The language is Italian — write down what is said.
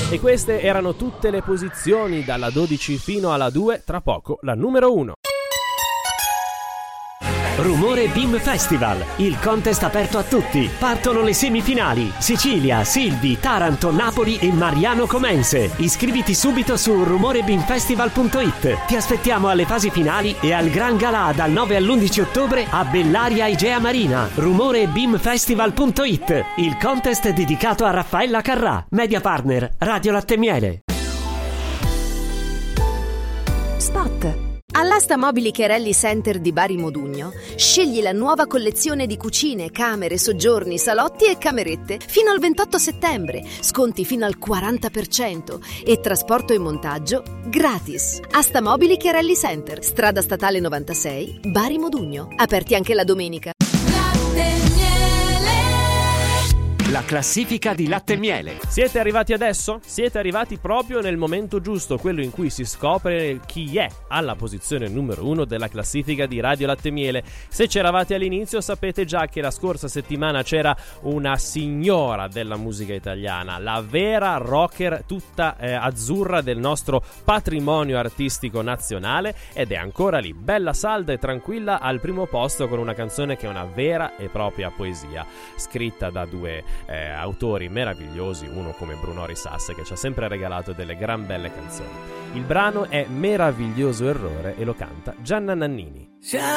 E queste erano tutte le posizioni dalla 12 fino alla 2, tra poco la numero 1. Rumore Beam Festival, il contest aperto a tutti. Partono le semifinali: Sicilia, Silvi, Taranto, Napoli e Mariano Comense. Iscriviti subito su rumorebeamfestival.it. Ti aspettiamo alle fasi finali e al Gran Galà dal 9 all'11 ottobre a Bellaria Igea Marina. rumorebeamfestival.it, il contest dedicato a Raffaella Carrà, media partner Radio Latte Miele. Spot. All'asta Mobili Cherelli Center di Bari Modugno scegli la nuova collezione di cucine, camere, soggiorni, salotti e camerette fino al 28 settembre, sconti fino al 40% e trasporto e montaggio gratis. Asta Mobili Cherelli Center, strada statale 96, Bari Modugno, aperti anche la domenica. La classifica di Latte Miele. Siete arrivati adesso? Siete arrivati proprio nel momento giusto, quello in cui si scopre chi è alla posizione numero 1 della classifica di Radio Latte Miele. Se c'eravate all'inizio sapete già che la scorsa settimana c'era una signora della musica italiana, la vera rocker tutta azzurra del nostro patrimonio artistico nazionale, ed è ancora lì, bella salda e tranquilla al primo posto con una canzone che è una vera e propria poesia, scritta da due autori meravigliosi, uno come Bruno Risas che ci ha sempre regalato delle gran belle canzoni. Il brano è Meraviglioso Errore e lo canta Gianna Nannini.